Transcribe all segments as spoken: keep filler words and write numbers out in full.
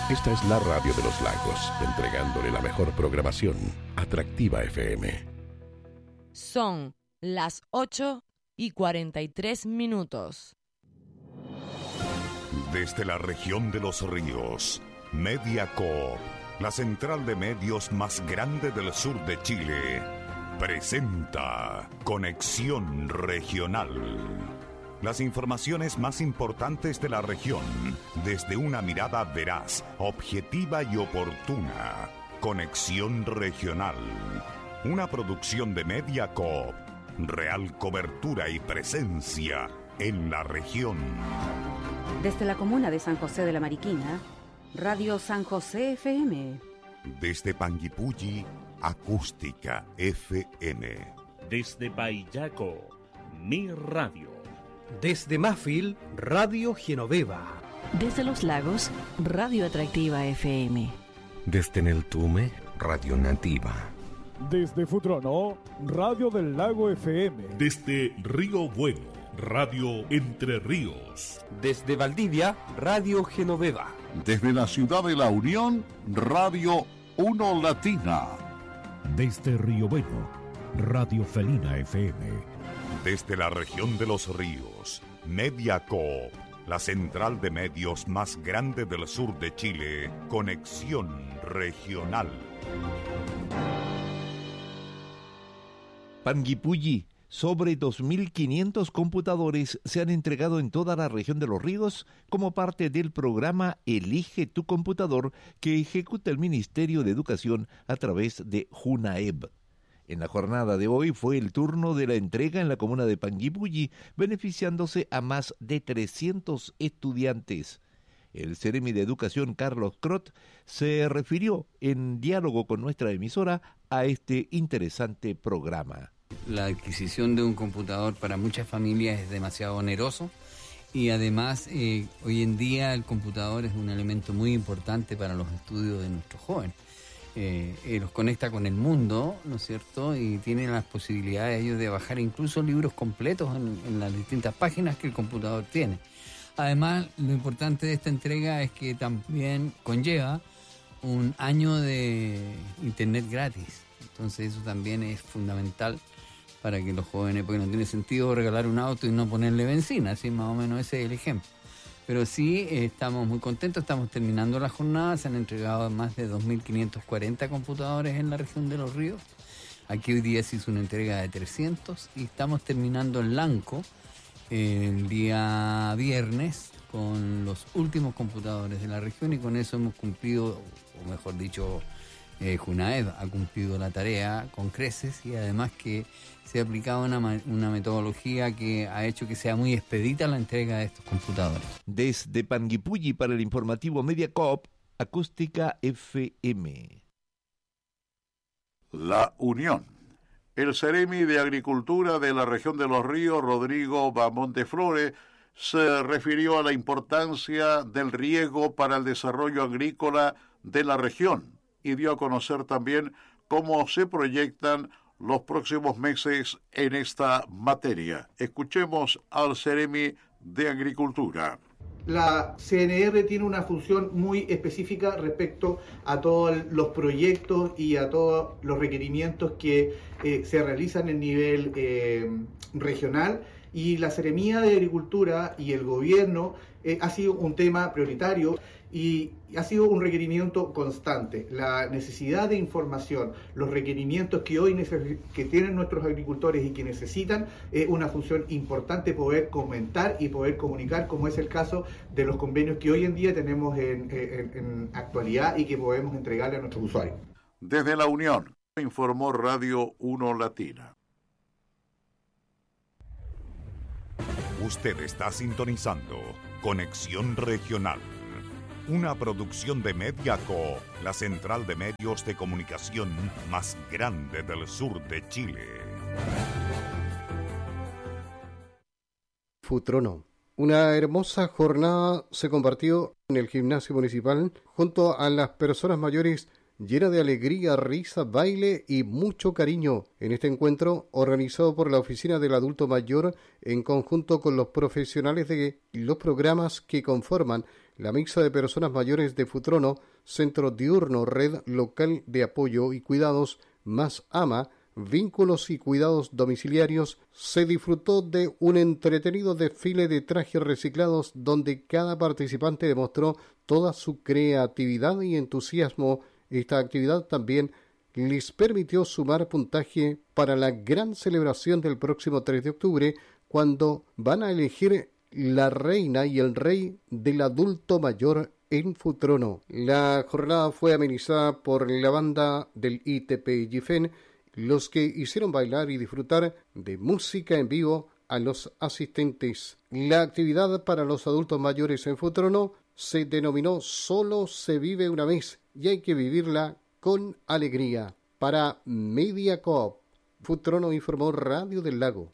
Esta es la radio de los lagos, entregándole la mejor programación. Atractiva F M. Son las ocho y cuarenta y tres minutos. Desde la región de los ríos, Media Coop, la central de medios más grande del sur de Chile, presenta Conexión Regional. Las informaciones más importantes de la región, desde una mirada veraz, objetiva y oportuna. Conexión Regional, una producción de Media Coop, real cobertura y presencia en la región. Desde la comuna de San José de la Mariquina, Radio San José F M. Desde Panguipulli, Acústica F M. Desde Payaco, Mi Radio. Desde Mafil, Radio Genoveva. Desde Los Lagos, Radio Atractiva F M. Desde Neltume, Radio Nativa. Desde Futrono, Radio del Lago F M. Desde Río Bueno, Radio Entre Ríos. Desde Valdivia, Radio Genoveva. Desde la ciudad de La Unión, Radio Uno Latina. Desde Río Bueno, Radio Felina F M. Desde la región de los ríos, Media Coop, la central de medios más grande del sur de Chile, Conexión Regional. Panguipulli, sobre dos mil quinientos computadores se han entregado en toda la región de los ríos como parte del programa Elige tu computador que ejecuta el Ministerio de Educación a través de JUNAEB. En la jornada de hoy fue el turno de la entrega en la comuna de Panguipulli, beneficiándose a más de trescientos estudiantes. El Ceremi de Educación, Carlos Crot, se refirió en diálogo con nuestra emisora a este interesante programa. La adquisición de un computador para muchas familias es demasiado oneroso y además eh, hoy en día el computador es un elemento muy importante para los estudios de nuestros jóvenes. Eh, eh, los conecta con el mundo, ¿no es cierto? Y tienen las posibilidades ellos de bajar incluso libros completos en, en las distintas páginas que el computador tiene. Además, lo importante de esta entrega es que también conlleva un año de internet gratis. Entonces eso también es fundamental para que los jóvenes, porque no tiene sentido regalar un auto y no ponerle benzina, así más o menos ese es el ejemplo. Pero sí, eh, estamos muy contentos, estamos terminando la jornada, se han entregado más de dos mil quinientos cuarenta computadores en la región de Los Ríos. Aquí hoy día se hizo una entrega de trescientos y estamos terminando en Lanco eh, el día viernes con los últimos computadores de la región y con eso hemos cumplido, o mejor dicho, eh, JUNAEB ha cumplido la tarea con creces y además que se ha aplicado una, una metodología que ha hecho que sea muy expedita la entrega de estos computadores. Desde Panguipulli para el informativo Media Coop, Acústica F M. La Unión. El Ceremi de Agricultura de la región de Los Ríos, Rodrigo Bamonte Flores, se refirió a la importancia del riego para el desarrollo agrícola de la región y dio a conocer también cómo se proyectan los próximos meses en esta materia. Escuchemos al Ceremi de Agricultura. La C N R tiene una función muy específica respecto a todos los proyectos y a todos los requerimientos que eh, se realizan en nivel eh, regional, y la Seremía de Agricultura y el gobierno eh, ha sido un tema prioritario y ha sido un requerimiento constante. La necesidad de información, los requerimientos que hoy neces- que tienen nuestros agricultores y que necesitan, es eh, una función importante poder comentar y poder comunicar, como es el caso de los convenios que hoy en día tenemos en, en, en actualidad y que podemos entregarle a nuestros usuarios. Desde La Unión, informó Radio Uno Latina. Usted está sintonizando Conexión Regional, una producción de Mediaco, la central de medios de comunicación más grande del sur de Chile. Futrono. Una hermosa jornada se compartió en el gimnasio municipal junto a las personas mayores llena de alegría, risa, baile y mucho cariño. En este encuentro, organizado por la Oficina del Adulto Mayor, en conjunto con los profesionales de los programas que conforman la mixta de personas mayores de Futrono, Centro Diurno, Red Local de Apoyo y Cuidados, Más Ama, Vínculos y Cuidados Domiciliarios, se disfrutó de un entretenido desfile de trajes reciclados donde cada participante demostró toda su creatividad y entusiasmo. Esta actividad también les permitió sumar puntaje para la gran celebración del próximo tres de octubre, cuando van a elegir la reina y el rey del adulto mayor en Futrono. La jornada fue amenizada por la banda del I T P Gifen, los que hicieron bailar y disfrutar de música en vivo a los asistentes. La actividad para los adultos mayores en Futrono se denominó Solo se vive una vez y hay que vivirla con alegría. Para Media Coop, Futrono informó Radio del Lago.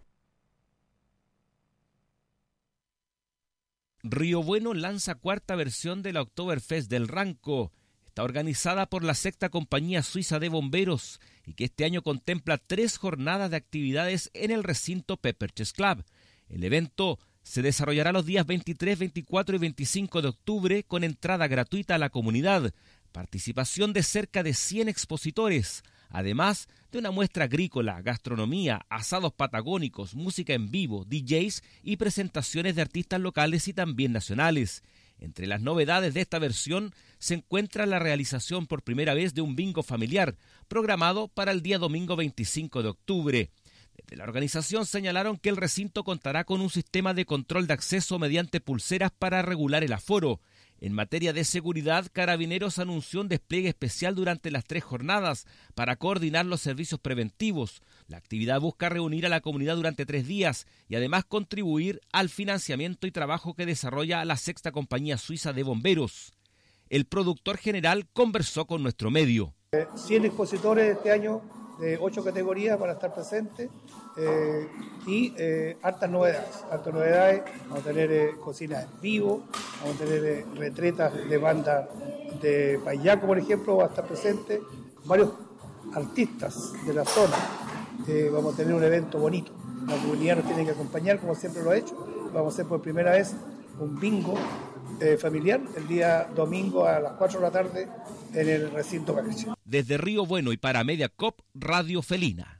Río Bueno lanza cuarta versión de la Oktoberfest del Ranco. Está organizada por la sexta compañía suiza de bomberos y que este año contempla tres jornadas de actividades en el recinto Pepperchess Club. El evento se desarrollará los días veintitrés, veinticuatro y veinticinco de octubre con entrada gratuita a la comunidad, participación de cerca de cien expositores, además de una muestra agrícola, gastronomía, asados patagónicos, música en vivo, D Js y presentaciones de artistas locales y también nacionales. Entre las novedades de esta versión se encuentra la realización por primera vez de un bingo familiar, programado para el día domingo veinticinco de octubre. Desde la organización señalaron que el recinto contará con un sistema de control de acceso mediante pulseras para regular el aforo. En materia de seguridad, Carabineros anunció un despliegue especial durante las tres jornadas para coordinar los servicios preventivos. La actividad busca reunir a la comunidad durante tres días y además contribuir al financiamiento y trabajo que desarrolla la sexta compañía suiza de bomberos. El productor general conversó con nuestro medio. Eh, cien expositores este año de ocho categorías para estar presentes eh, y eh, hartas novedades, hartas novedades. Vamos a tener eh, cocina en vivo, vamos a tener eh, retretas de banda de Payaco, por ejemplo, va a estar presente, varios artistas de la zona. Eh, vamos a tener un evento bonito, la comunidad nos tiene que acompañar como siempre lo ha hecho. Vamos a hacer por primera vez un bingo eh, familiar el día domingo a las cuatro de la tarde en el recinto Galicia. Desde Río Bueno y para Mediacop, Radio Felina.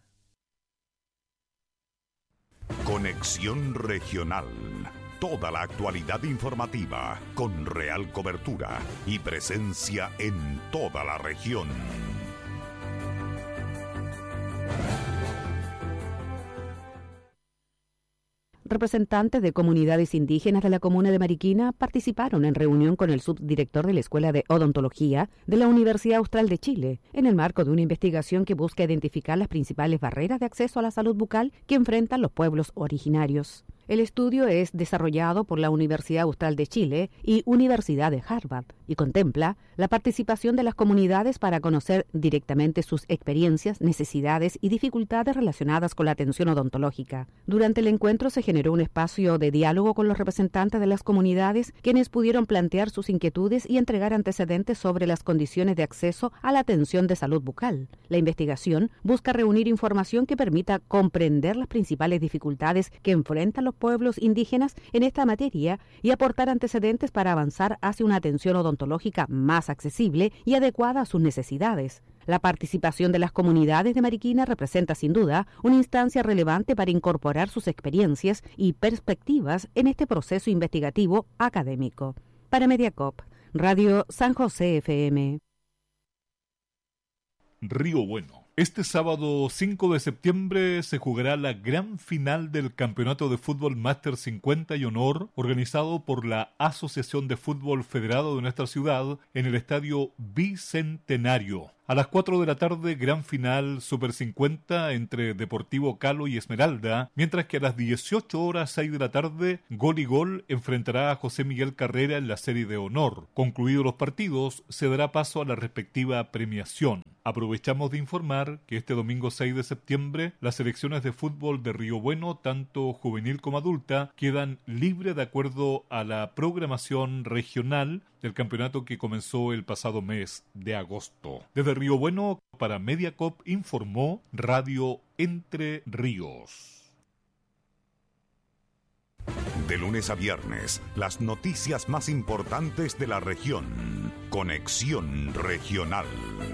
Conexión Regional. Toda la actualidad informativa con real cobertura y presencia en toda la región. Representantes de comunidades indígenas de la comuna de Mariquina participaron en reunión con el subdirector de la Escuela de Odontología de la Universidad Austral de Chile, en el marco de una investigación que busca identificar las principales barreras de acceso a la salud bucal que enfrentan los pueblos originarios. El estudio es desarrollado por la Universidad Austral de Chile y Universidad de Harvard y contempla la participación de las comunidades para conocer directamente sus experiencias, necesidades y dificultades relacionadas con la atención odontológica. Durante el encuentro se generó un espacio de diálogo con los representantes de las comunidades, quienes pudieron plantear sus inquietudes y entregar antecedentes sobre las condiciones de acceso a la atención de salud bucal. La investigación busca reunir información que permita comprender las principales dificultades que enfrentan los pueblos indígenas en esta materia y aportar antecedentes para avanzar hacia una atención odontológica más accesible y adecuada a sus necesidades. La participación de las comunidades de Mariquina representa sin duda una instancia relevante para incorporar sus experiencias y perspectivas en este proceso investigativo académico. Para Mediacop, Radio San José F M. Río Bueno. Este sábado cinco de septiembre se jugará la gran final del Campeonato de Fútbol Máster cincuenta y Honor, organizado por la Asociación de Fútbol Federado de nuestra ciudad en el Estadio Bicentenario. A las cuatro de la tarde, gran final Super cincuenta entre Deportivo Calo y Esmeralda, mientras que a las dieciocho horas seis de la tarde, Gol y Gol enfrentará a José Miguel Carrera en la serie de honor. Concluidos los partidos, se dará paso a la respectiva premiación. Aprovechamos de informar que este domingo seis de septiembre, las selecciones de fútbol de Río Bueno, tanto juvenil como adulta, quedan libres de acuerdo a la programación regional del campeonato que comenzó el pasado mes de agosto. Desde Río Bueno, para Mediacorp informó Radio Entre Ríos. De lunes a viernes, las noticias más importantes de la región. Conexión Regional.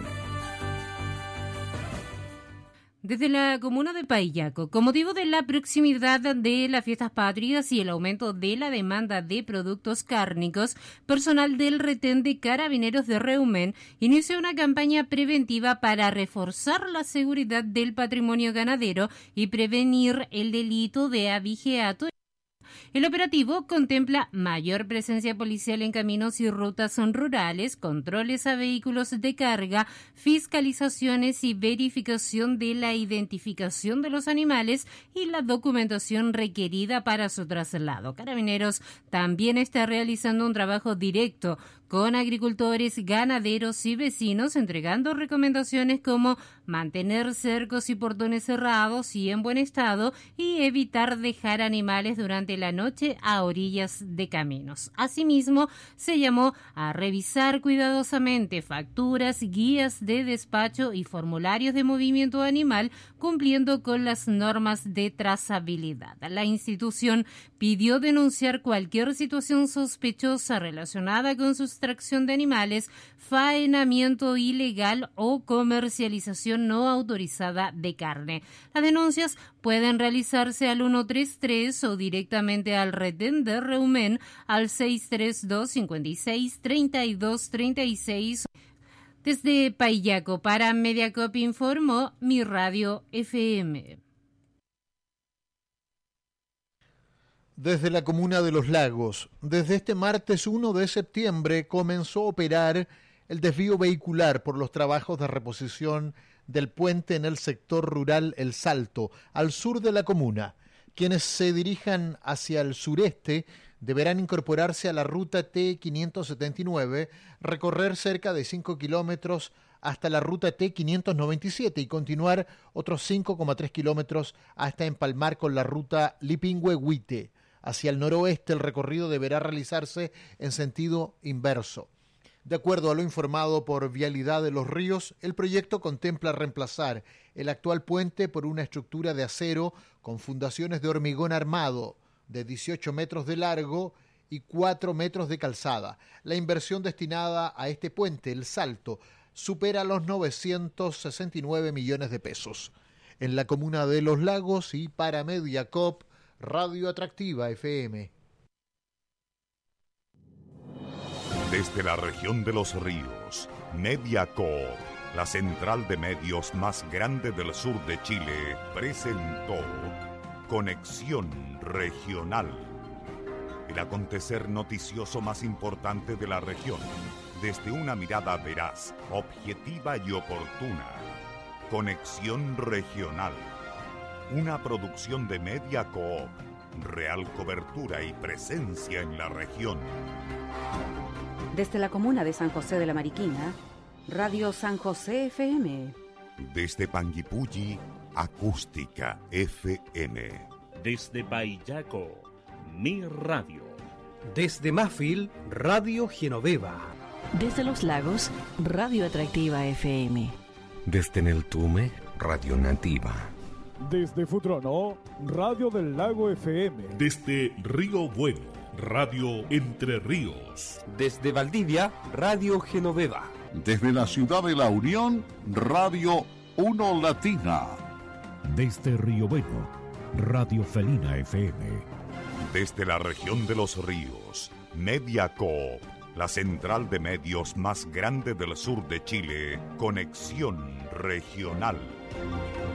Desde la comuna de Paillaco, con motivo de la proximidad de las fiestas patrias y el aumento de la demanda de productos cárnicos, personal del retén de Carabineros de Reumen inició una campaña preventiva para reforzar la seguridad del patrimonio ganadero y prevenir el delito de abigeato. El operativo contempla mayor presencia policial en caminos y rutas rurales, controles a vehículos de carga, fiscalizaciones y verificación de la identificación de los animales y la documentación requerida para su traslado. Carabineros también está realizando un trabajo directo con agricultores, ganaderos y vecinos, entregando recomendaciones como mantener cercos y portones cerrados y en buen estado y evitar dejar animales durante la noche a orillas de caminos. Asimismo, se llamó a revisar cuidadosamente facturas, guías de despacho y formularios de movimiento animal, cumpliendo con las normas de trazabilidad. La institución pidió denunciar cualquier situación sospechosa relacionada con sustracción de animales, faenamiento ilegal o comercialización no autorizada de carne. Las denuncias pueden realizarse al ciento treinta y tres o directamente al retén de Reumen al seis tres dos, cinco seis, tres dos tres seis. Desde Paillaco para Mediacorp informó Mi Radio F M. Desde la comuna de Los Lagos, desde este martes primero de septiembre comenzó a operar el desvío vehicular por los trabajos de reposición del puente en el sector rural El Salto, al sur de la comuna. Quienes se dirijan hacia el sureste deberán incorporarse a la ruta T quinientos setenta y nueve, recorrer cerca de cinco kilómetros hasta la ruta T quinientos noventa y siete y continuar otros cinco coma tres kilómetros hasta empalmar con la ruta Lipingüe-Huite. Hacia el noroeste el recorrido deberá realizarse en sentido inverso. De acuerdo a lo informado por Vialidad de los Ríos, el proyecto contempla reemplazar el actual puente por una estructura de acero con fundaciones de hormigón armado de dieciocho metros de largo y cuatro metros de calzada. La inversión destinada a este puente, El Salto, supera los novecientos sesenta y nueve millones de pesos. En la comuna de Los Lagos y para Mediacorp, Radio Atractiva F M. Desde la región de los ríos, Mediacorp, la central de medios más grande del sur de Chile, presentó Conexión Regional, el acontecer noticioso más importante de la región, desde una mirada veraz, objetiva y oportuna. Conexión Regional, una producción de Mediacorp, real cobertura y presencia en la región. Desde la comuna de San José de la Mariquina, Radio San José F M. Desde Panguipulli, Acústica F M. Desde Paillaco, Mi Radio. Desde Mafil, Radio Genoveva. Desde Los Lagos, Radio Atractiva F M. Desde Neltume, Radio Nativa. Desde Futrono, Radio del Lago F M. Desde Río Bueno, Radio Entre Ríos. Desde Valdivia, Radio Genoveva. Desde la ciudad de La Unión, Radio Uno Latina. Desde Río Bueno, Radio Felina F M. Desde la región de los ríos, Mediacorp, la central de medios más grande del sur de Chile, Conexión Regional.